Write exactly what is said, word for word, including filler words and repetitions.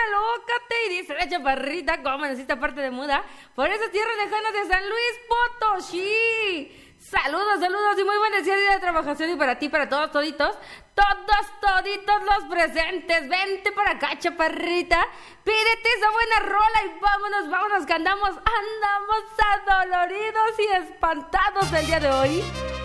alócate. Y dice la chaparrita, ¿cómo naciste parte de muda? Por esas tierras lejanas de San Luis Potosí. Saludos, saludos y muy buenos días de trabajación y para ti, para todos, toditos, todos, toditos los presentes. Vente por acá, chaparrita, pídete esa buena rola y vámonos, vámonos que andamos, andamos adoloridos y espantados el día de hoy.